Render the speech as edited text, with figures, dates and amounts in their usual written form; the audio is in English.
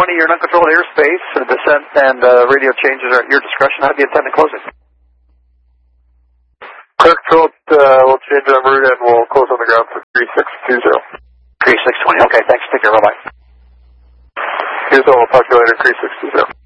you're in uncontrolled airspace. Descent and radio changes are at your discretion. How do you intend to close it? Clear control, we'll change our route and we'll close on the ground for 3620. 3620, okay, thanks. Take care, bye-bye. Here's all, we'll talk to you later, 3620.